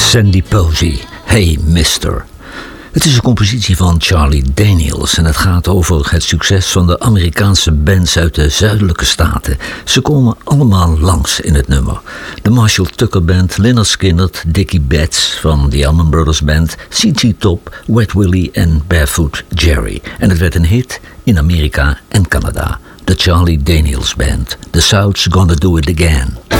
Sandy Posey, Hey Mister. Het is een compositie van Charlie Daniels en het gaat over het succes van de Amerikaanse bands uit de zuidelijke staten. Ze komen allemaal langs in het nummer. De Marshall Tucker Band, Lynyrd Skynyrd, Dickie Betts van de Allman Brothers Band, ZZ Top, Wet Willie en Barefoot Jerry. En het werd een hit in Amerika en Canada. De Charlie Daniels Band, The South's Gonna Do It Again.